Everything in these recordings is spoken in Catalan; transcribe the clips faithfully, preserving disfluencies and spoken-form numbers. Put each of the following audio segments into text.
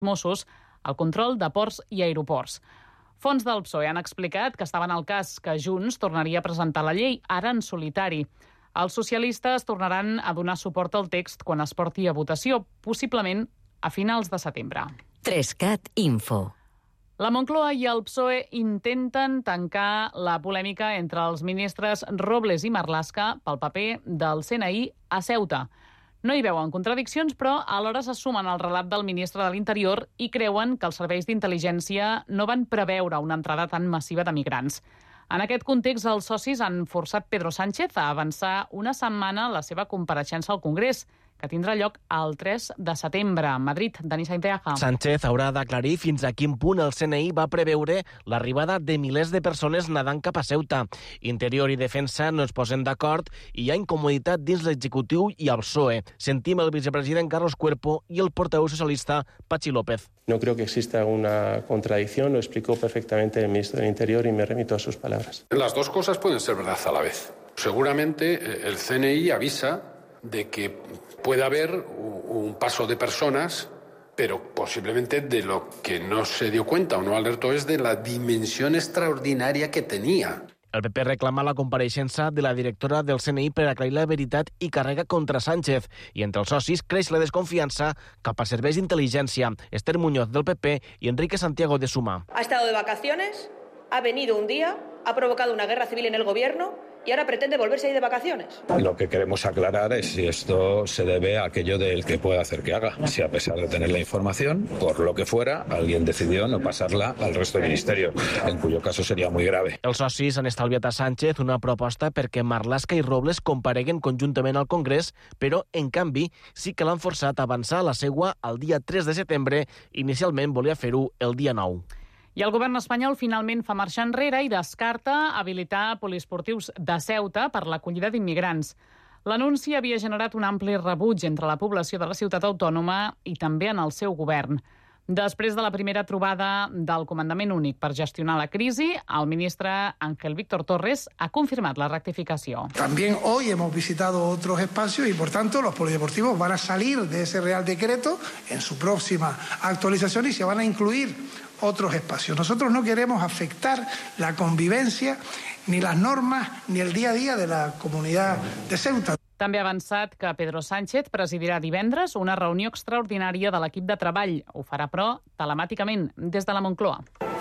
Mossos el control de ports i aeroports. Fonts del P S O E han explicat que estaven al cas que Junts tornaria a presentar la llei, ara en solitari. Els socialistes tornaran a donar suport al text quan es porti a votació, possiblement a finals de setembre. Trescat Info. La Moncloa i el P S O E intenten tancar la polèmica entre els ministres Robles i Marlaska pel paper del C N I a Ceuta. No hi veuen contradiccions, però alhora se sumen al relat del ministre de l'Interior i creuen que els serveis d'intel·ligència no van preveure una entrada tan massiva de migrants. En aquest context, els socis han forçat Pedro Sánchez a avançar una setmana la seva compareixença al Congrés, que tindrà lloc el tres de setembre a Madrid. Dani Sainteaja. Sánchez haurà d'aclarir fins a quin punt el C N I va preveure l'arribada de milers de persones nedant cap a Ceuta. Interior i Defensa no es posen d'acord i hi ha incomoditat dins l'executiu i el P S O E. Sentim el vicepresident Carlos Cuerpo i el portaveu socialista Patxi López. No creo que exista una contradicción, lo explicó perfectamente el ministro del Interior y me remito a sus palabras. Las dos cosas pueden ser verdad a la vez. Seguramente el C N I avisa de que puede haber un paso de personas, pero posiblemente de lo que no se dio cuenta o no alertó es de la dimensión extraordinaria que tenía. El P P reclama la compareixença de la directora del C N I per aclarir la veritat i carrega contra Sánchez. I entre els socis creix la desconfiança cap a serveis d'intel·ligència. Esther Muñoz del P P i Enrique Santiago de Suma. Ha estado de vacaciones, ha venido un día, ha provocado una guerra civil en el gobierno y ahora pretende volverse a ir de vacaciones. Lo que queremos aclarar es si esto se debe a aquello del que puede hacer que haga. Si a pesar de tener la información, por lo que fuera, alguien decidió no pasarla al resto del ministerio, en cuyo caso sería muy grave. Els socis han estalviat a Sánchez una proposta perquè Marlaska i Robles compareguen conjuntament al Congrés, però, en canvi, sí que l'han forçat a avançar la seua el dia tres de setembre. Inicialment volia fer-ho el dia nou. I el govern espanyol finalment fa marxa enrere i descarta habilitar poliesportius de Ceuta per l'acollida d'immigrants. L'anunci havia generat un ampli rebuig entre la població de la ciutat autònoma i també en el seu govern. Després de la primera trobada del Comandament Únic per gestionar la crisi, el ministre Ángel Víctor Torres ha confirmat la rectificació. También hoy hemos visitado otros espacios y, por tanto, los polideportivos van a salir de ese Real Decreto en su próxima actualización y se van a incluir otros espacios. Nosotros no queremos afectar la convivencia, ni las normas, ni el día a día de la comunidad de Ceuta. També ha avançat que Pedro Sánchez presidirà divendres una reunió extraordinària de l'equip de treball. Ho farà, però, telemàticament, des de la Moncloa.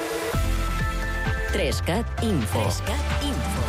Trescat Info. Trescat Info.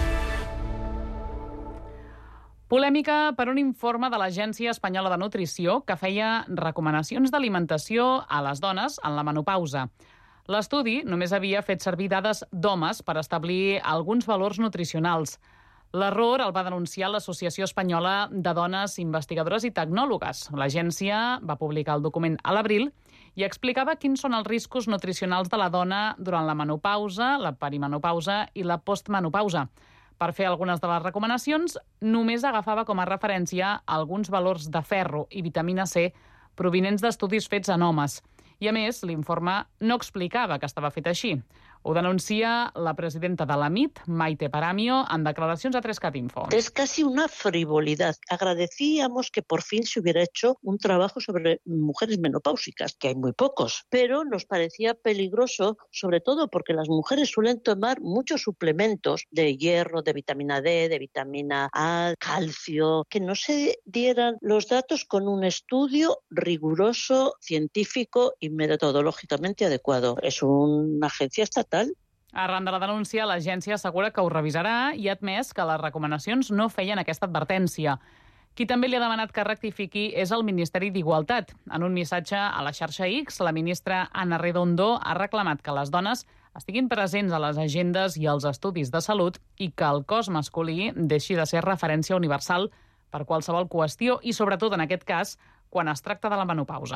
Polèmica per un informe de l'Agència Espanyola de Nutrició que feia recomanacions d'alimentació a les dones en la menopausa. L'estudi només havia fet servir dades d'homes per establir alguns valors nutricionals. L'error el va denunciar l'Associació Espanyola de Dones Investigadores i Tecnòlogues. L'agència va publicar el document a l'abril i explicava quins són els riscos nutricionals de la dona durant la menopausa, la perimenopausa i la postmenopausa. Per fer algunes de les recomanacions, només agafava com a referència alguns valors de ferro i vitamina C provinents d'estudis fets en homes. I, a més, l'informe no explicava que estava fet així. Ho denuncia la presidenta de l'AMIT, Maite Paramio, en declaracions a Trescat Info. Es casi una frivolidad. Agradecíamos que por fin se hubiera hecho un trabajo sobre mujeres menopáusicas, que hay muy pocos, pero nos parecía peligroso, sobre todo porque las mujeres suelen tomar muchos suplementos de hierro, de vitamina D, de vitamina A, calcio, que no se dieran los datos con un estudio riguroso, científico y metodológicamente adecuado. Es una agencia estatal. Arran de la denúncia, l'agència assegura que ho revisarà i ha admès que les recomanacions no feien aquesta advertència. Qui també li ha demanat que rectifiqui és el Ministeri d'Igualtat. En un missatge a la xarxa X, la ministra Ana Redondo ha reclamat que les dones estiguin presents a les agendes i als estudis de salut i que el cos masculí deixi de ser referència universal per qualsevol qüestió i, sobretot en aquest cas, quan es tracta de la menopausa.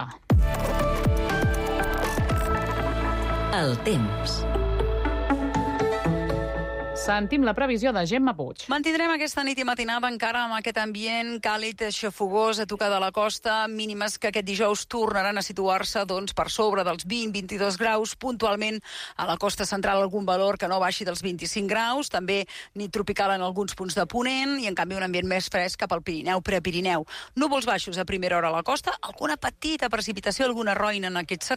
El temps. Sentim la previsió de Gemma Puig. Mantindrem aquesta nit i matinada encara amb aquest ambient càlid, xafogós, a tocar de la costa, mínimes que aquest dijous tornaran a situar-se doncs, per sobre dels vint a vint-i-dos graus, puntualment a la costa central algun valor que no baixi dels vint-i-cinc graus, també nit tropical en alguns punts de Ponent i en canvi un ambient més fresc cap al Pirineu, Prepirineu. Núvols baixos a primera hora a la costa, alguna petita precipitació, alguna roina en aquests sectors,